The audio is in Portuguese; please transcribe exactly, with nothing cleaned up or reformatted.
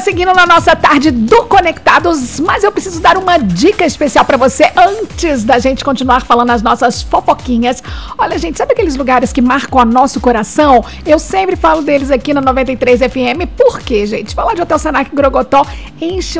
seguindo na nossa tarde do Conectados, mas eu preciso dar uma dica especial pra você antes da gente continuar falando as nossas fofoquinhas. Olha, gente, sabe aqueles lugares que marcam o nosso coração? Eu sempre falo deles aqui na noventa e três F M. Por quê, gente? Falar de Hotel Senac Grogotó enche